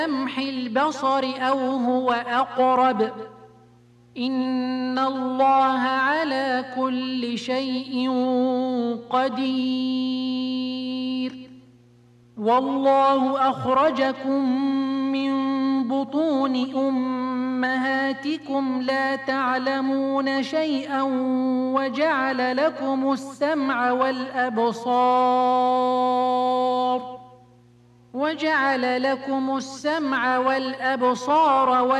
لمح البصر أو هو أقرب إن الله على كل شيء قدير. والله أخرجكم من بطون أمهاتكم لا تعلمون شيئا وجعل لكم السمع والأبصار